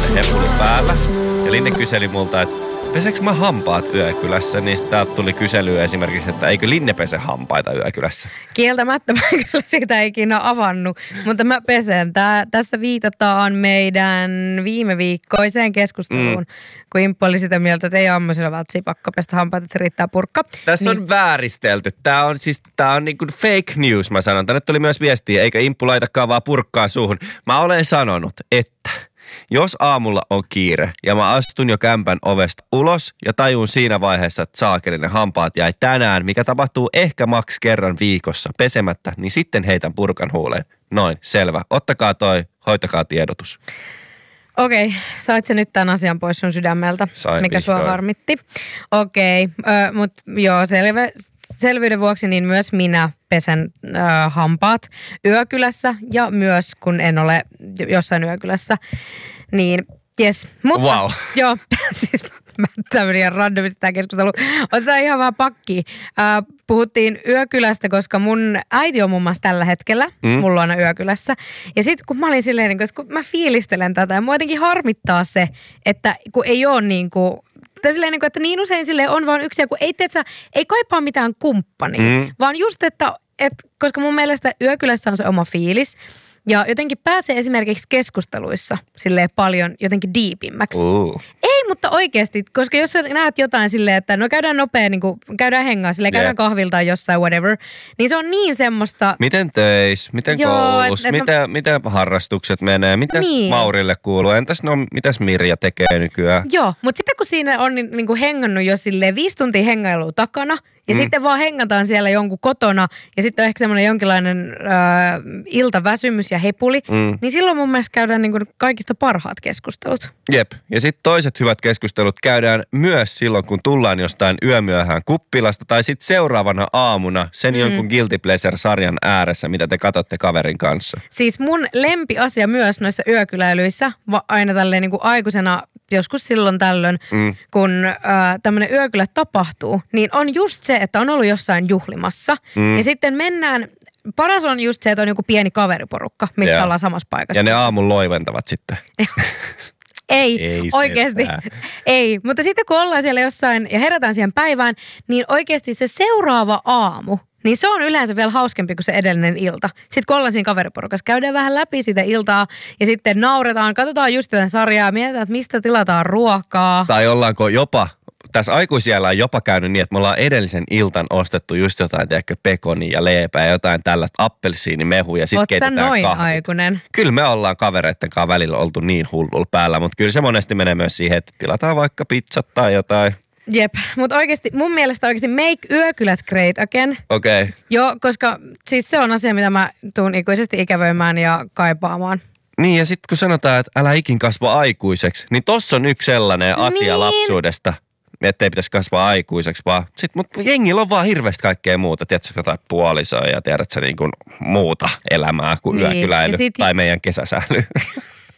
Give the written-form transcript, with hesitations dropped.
hepuli päällä. Ja Linne kyseli multa, että peseekö mä hampaat Yökylässä? Niin täältä tuli kyselyä esimerkiksi, että eikö Linne pese hampaita Yökylässä? Kieltämättä mä kyllä sitä ikinä avannut, mutta mä pesen. Tässä viitataan meidän viime viikkoiseen keskusteluun, kun Imppu oli sitä mieltä, että ei aamuisella välttämättä pakko pestä hampaita, että riittää purkka. Tässä on vääristelty. Tää on niin kuin fake news, mä sanon. Tänne tuli myös viestiä, eikä Imppu laitakaan vaan purkkaa suuhun. Mä olen sanonut, että jos aamulla on kiire ja mä astun jo kämpän ovesta ulos ja tajun siinä vaiheessa, että saakelinen hampaat jäi tänään, mikä tapahtuu ehkä maks kerran viikossa pesemättä, niin sitten heitän purkan huuleen. Noin, selvä. Ottakaa toi, hoitakaa tiedotus. Okei, sait sä nyt tämän asian pois sun sydämeltä, Sain mikä vihdoin. sua harmitti. Okei, mutta joo, selvyyden vuoksi niin myös minä pesen hampaat Yökylässä ja myös kun en ole jossain Yökylässä, niin jes. Mutta Wow. joo, siis tämä meni ihan randomisti tämä keskustelu. Otetaan ihan vaan pakki. Puhuttiin Yökylästä, koska mun äiti on muun muassa tällä hetkellä mulla on Yökylässä. Ja sitten kun mä olin silleen, niin kun mä fiilistelen tätä ja mua jotenkin harmittaa se, että kun ei ole niin kuin tai silleen, että niin usein silleen on vaan yksi, kun ei kaipaa mitään kumppania, vaan just, että koska mun mielestä Yökylässä on se oma fiilis ja jotenkin pääsee esimerkiksi keskusteluissa silleen paljon jotenkin diipimmäksi. Ei, mutta oikeasti, koska jos sä näet jotain silleen, että no käydään nopea, niin kuin käydään hengaa, silleen käydään kahvilta tai jossain whatever, niin se on niin semmoista. Miten töis, miten koulussa, miten harrastukset menee, mitäs Maurille kuuluu, entäs mitäs Mirja tekee nykyään? Joo, mutta sitten kun siinä on niin kuin hengannut jo silleen 5 tuntia hengailua takana, ja sitten vaan hengataan siellä jonkun kotona ja sitten on ehkä semmoinen jonkinlainen iltaväsymys ja hepuli, niin silloin mun mielestä käydään niin kuin kaikista parhaat keskustelut. Jep, ja sitten toiset hyvät keskustelut käydään myös silloin, kun tullaan jostain yömyöhään kuppilasta tai sitten seuraavana aamuna sen jonkun Guilty Pleasure-sarjan ääressä, mitä te katsotte kaverin kanssa. Siis mun lempiasia myös noissa yökyläilyissä, aina tälleen niin kuin aikuisena joskus silloin tällöin, kun tämmöinen yökylä tapahtuu, niin on just se, että on ollut jossain juhlimassa. Ja sitten mennään, paras on just se, että on joku pieni kaveriporukka, missä ollaan samassa paikassa. Ja ne aamun loiventavat sitten. Ei oikeasti. Ei, mutta sitten kun ollaan siellä jossain ja herätään siihen päivään, niin oikeasti se seuraava aamu, niin se on yleensä vielä hauskempi kuin se edellinen ilta. Sitten kun ollaan siinä kaveriporukassa, käydään vähän läpi sitä iltaa ja sitten nauretaan, katsotaan just tätä sarjaa, mietitään, että mistä tilataan ruokaa. Tai ollaanko jopa, tässä aikuisiellä on jopa käynyt niin, että me ollaan edellisen iltan ostettu just jotain, tiedätkö, pekonia ja leipää ja jotain tällaista appelsiinimehua ja sitten keitetään kahvit. Oot sä noin aikuinen? Kyllä me ollaan kavereitten kanssa välillä oltu niin hullulla päällä, mutta kyllä se monesti menee myös siihen, että tilataan vaikka pizzat tai jotain. Jep, mutta oikeasti mun mielestä oikeasti make yökylät great again. Okei. Okay. Joo, koska siis se on asia, mitä mä tuun ikuisesti ikävöimään ja kaipaamaan. Niin ja sitten kun sanotaan, että älä ikin kasva aikuiseksi, niin tossa on yksi sellainen asia lapsuudesta, ettei pitäisi kasvaa aikuiseksi, vaan mutta jengillä on vaan hirveästi kaikkea muuta. Tiedätkö jotain puolisoa ja tiedätkö niin kuin muuta elämää kuin yökyläily tai meidän kesäsäily.